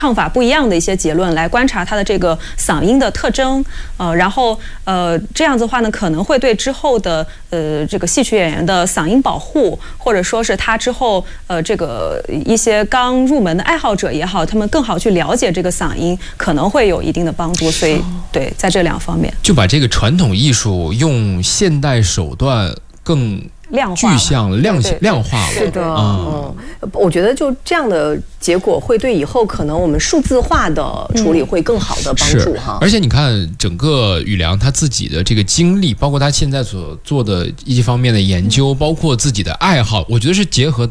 唱法不一样的一些结论来观察他的这个嗓音的特征，然后这样子的话呢，可能会对之后的这个戏曲演员的嗓音保护，或者说是他之后这个一些刚入门的爱好者也好，他们更好去了解这个嗓音，可能会有一定的帮助。所以对，在这两方面， 就把这个传统艺术用现代手段更具象量化了。 是的，我觉得就这样的结果会对以后可能我们数字化的处理会更好的帮助哈。 而且你看，整个宇良他自己的这个经历，包括他现在所做的一些方面的研究，包括自己的爱好，我觉得是结合